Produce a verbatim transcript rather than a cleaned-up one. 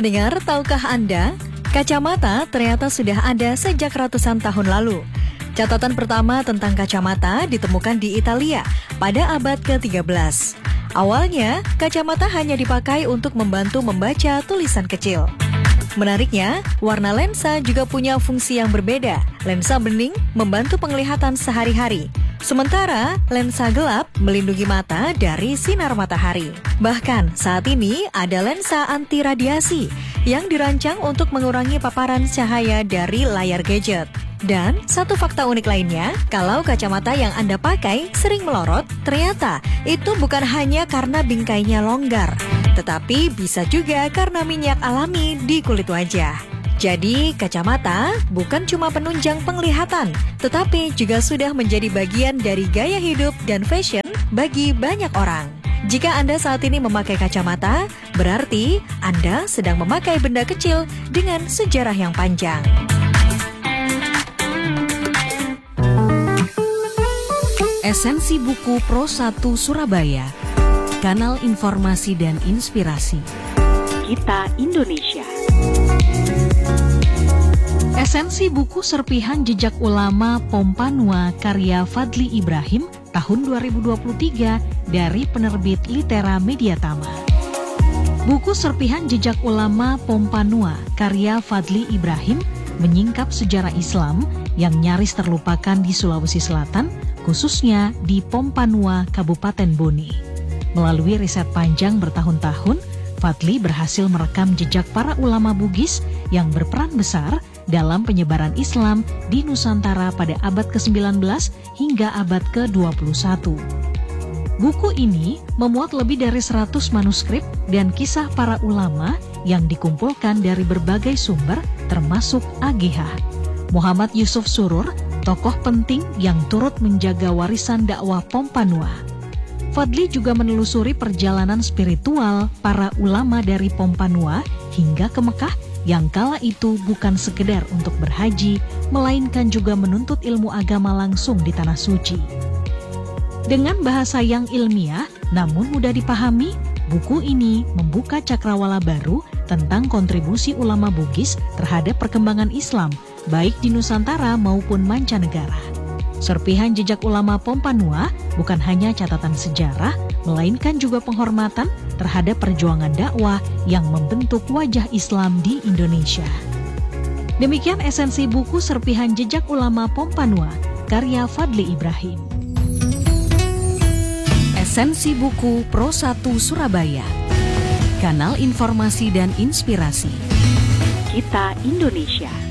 Pendengar, tahukah Anda, kacamata ternyata sudah ada sejak ratusan tahun lalu. Catatan pertama tentang kacamata ditemukan di Italia pada abad ke tiga belas. Awalnya, kacamata hanya dipakai untuk membantu membaca tulisan kecil. Menariknya, warna lensa juga punya fungsi yang berbeda. Lensa bening membantu penglihatan sehari-hari, sementara lensa gelap melindungi mata dari sinar matahari. Bahkan saat ini ada lensa anti radiasi yang dirancang untuk mengurangi paparan cahaya dari layar gadget. Dan satu fakta unik lainnya, kalau kacamata yang Anda pakai sering melorot, ternyata itu bukan hanya karena bingkainya longgar, tetapi bisa juga karena minyak alami di kulit wajah. Jadi, kacamata bukan cuma penunjang penglihatan, tetapi juga sudah menjadi bagian dari gaya hidup dan fashion bagi banyak orang. Jika Anda saat ini memakai kacamata, berarti Anda sedang memakai benda kecil dengan sejarah yang panjang. Esensi Buku Pro satu Surabaya, kanal informasi dan inspirasi. Kita Indonesia. Esensi buku serpihan jejak ulama Pompanua karya Fadly Ibrahim tahun dua ribu dua puluh tiga dari penerbit Litera Mediatama. Buku serpihan jejak ulama Pompanua karya Fadly Ibrahim menyingkap sejarah Islam yang nyaris terlupakan di Sulawesi Selatan, khususnya di Pompanua, Kabupaten Bone. Melalui riset panjang bertahun-tahun, Fadly berhasil merekam jejak para ulama Bugis yang berperan besar dalam penyebaran Islam di Nusantara pada abad ke sembilan belas hingga abad ke dua puluh satu. Buku ini memuat lebih dari seratus manuskrip dan kisah para ulama yang dikumpulkan dari berbagai sumber termasuk A G H. Muhammad Yusuf Surur, tokoh penting yang turut menjaga warisan dakwah Pompanua. Fadly juga menelusuri perjalanan spiritual para ulama dari Pompanua hingga ke Mekah yang kala itu bukan sekedar untuk berhaji, melainkan juga menuntut ilmu agama langsung di Tanah Suci. Dengan bahasa yang ilmiah namun mudah dipahami, buku ini membuka cakrawala baru tentang kontribusi ulama Bugis terhadap perkembangan Islam, baik di Nusantara maupun mancanegara. Serpihan jejak ulama Pompanua bukan hanya catatan sejarah, melainkan juga penghormatan terhadap perjuangan dakwah yang membentuk wajah Islam di Indonesia. Demikian esensi buku serpihan jejak ulama Pompanua, karya Fadly Ibrahim. Esensi Buku Pro satu Surabaya, kanal informasi dan inspirasi. Kita Indonesia.